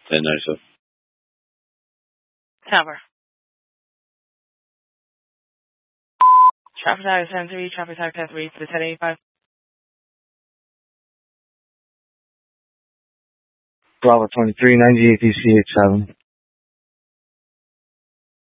1097. Tower. Traffic Tower 73, Traffic Tower 10-3 for the 1085. Bravo 23, 98 DC 87.